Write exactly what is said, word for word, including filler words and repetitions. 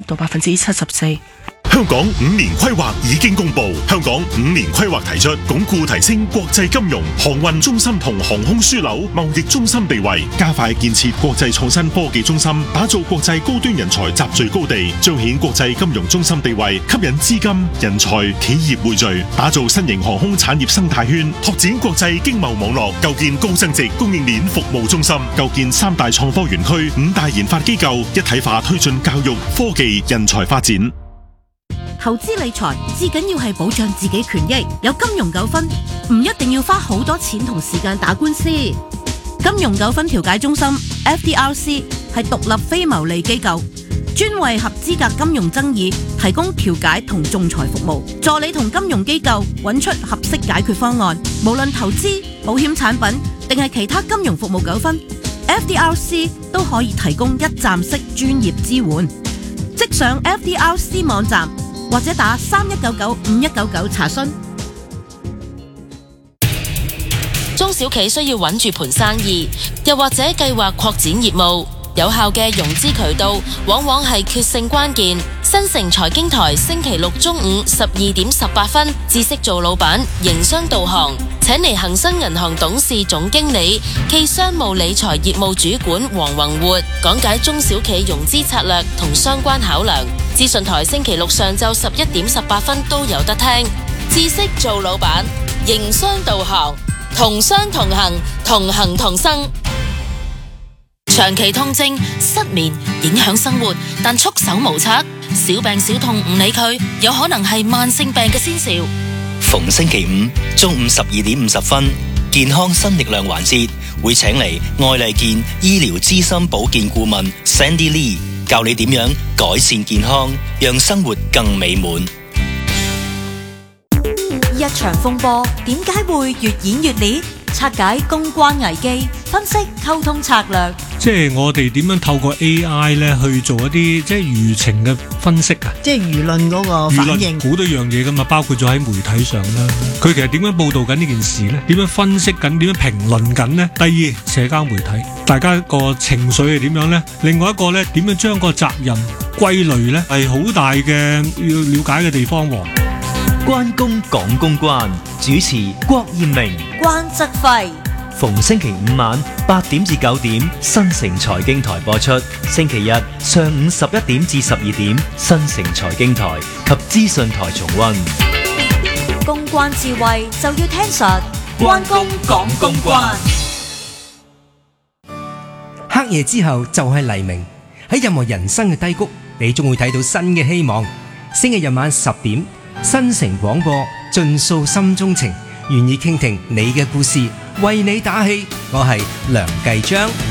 到百分之七十四。 香港五年規劃已經公布，香港五年規劃提出鞏固提升國際金融、航運中心同航空樞紐貿易中心地位，加快建設國際創新科技中心，打造國際高端人才集聚高地，彰顯國際金融中心地位，吸引資金、人才、企業匯聚，打造新型航空產業生態圈，拓展國際經貿網絡，構建高增值供應鏈服務中心，構建三大創科園區、五大研發機構，一體化推進教育、科技、人才發展。 投資理財至緊要係保障自己權益，有金融糾紛唔一定要花好多錢同時間打官司。金融糾紛調解中心 F D R C 係獨立非牟利機構，專為合資格金融爭議提供調解同仲裁服務，助你同金融機構揾出合適解決方案。無論投資、保險產品定係其他金融服務糾紛， F D R C 都可以提供一站式專業支援。即上 F D R C 網站或者打三一九九五一九九查詢。 中小企需要穩住盤生意，又或者計劃擴展業務，有效嘅融資渠道往往係決勝關鍵。新城財經台星期六中午十二點十八分，知識做老闆，營商導航，請嚟恒生銀行董事總經理暨商務理財業務主管黃宏活講解中小企融資策略同相關考量。資訊台星期六上晝十一點十八分都有得聽。知識做老闆，營商導航，同商同行，同行同生。長期痛症、失眠影響生活，但束手無策，小病小痛唔理佢，有可能係慢性病嘅先兆。 逢星期五中午十二點五十分，健康新力量環節會請嚟愛麗健醫療資深保健顧問 Sandy Lee 教你點樣改善健康，讓生活更美滿。 一場風波點解會越演越烈？拆解公關危機，分析溝通策略。 即係我哋點樣透過 A I 咧去做一啲即係輿情嘅分析啊？ 即係輿論嗰個反應， 好多樣嘢噶嘛，包括咗喺媒體上啦。佢其實點樣報導緊呢件事呢？點樣分析緊？點樣評論緊呢？第二，社交媒體，大家個情緒係點樣呢？另外一個呢，點樣將個責任歸類呢？係好大嘅要了解嘅地方喎。 關公講公關，主持郭艷明、 關則輝。 逢星期五晚八點至九點，新城財經台播出；星期日上午十一點至十二點，新城財經台及資訊台重溫。 公關智慧就要聽實，關公講公關。 黑夜之後就係黎明，喺任何人生嘅低谷，你總會睇到新嘅希望。星期日晚十點，新城廣播盡訴心中情，願意傾聽你嘅故事，為你打氣。我係梁繼章。